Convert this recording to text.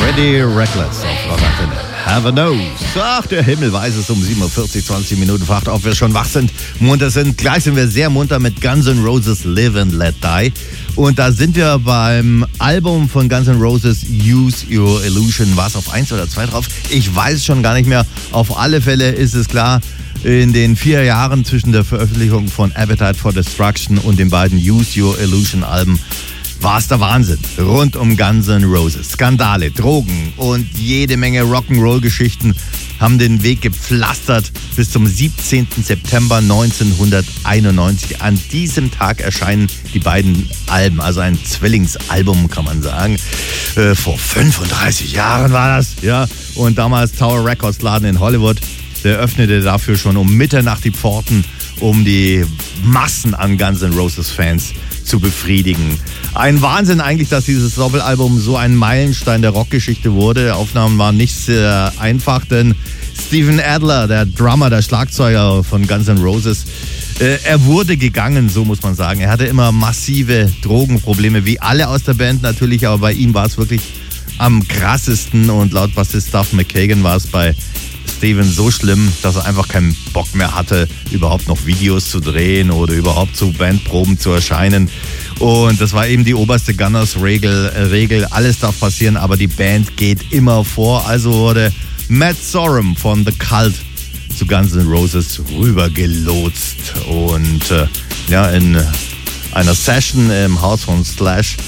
Pretty Reckless auf Rockantenne. Heaven knows. Ach, der Himmel weiß es um 7.40 Uhr, 20 Minuten fragt, ob wir schon wach sind, munter sind. Gleich sind wir sehr munter mit Guns N' Roses Live and Let Die. Und da sind wir beim Album von Guns N' Roses Use Your Illusion. War es auf 1 oder 2 drauf? Ich weiß es schon gar nicht mehr. Auf alle Fälle ist es klar, in den 4 Jahren zwischen der Veröffentlichung von Appetite for Destruction und den beiden Use Your Illusion Alben war es der Wahnsinn. Rund um Guns N' Roses. Skandale, Drogen und jede Menge Rock'n'Roll-Geschichten haben den Weg gepflastert bis zum 17. September 1991. An diesem Tag erscheinen die beiden Alben, also ein Zwillingsalbum, kann man sagen. Vor 35 Jahren war das, ja. Und damals Tower Records Laden in Hollywood, der öffnete dafür schon um Mitternacht die Pforten, um die Massen an Guns N' Roses Fans zu befriedigen. Ein Wahnsinn eigentlich, dass dieses Doppelalbum so ein Meilenstein der Rockgeschichte wurde. Aufnahmen waren nicht sehr einfach, denn Steven Adler, der Drummer, der Schlagzeuger von Guns N' Roses, er wurde gegangen, so muss man sagen. Er hatte immer massive Drogenprobleme, wie alle aus der Band natürlich, aber bei ihm war es wirklich am krassesten und laut Bassist Duff McKagan war es bei Steven so schlimm, dass er einfach keinen Bock mehr hatte, überhaupt noch Videos zu drehen oder überhaupt zu Bandproben zu erscheinen. Und das war eben die oberste Gunners-Regel. Alles darf passieren, aber die Band geht immer vor. Also wurde Matt Sorum von The Cult zu Guns N' Roses rübergelotst. Und in einer Session im Haus von Slash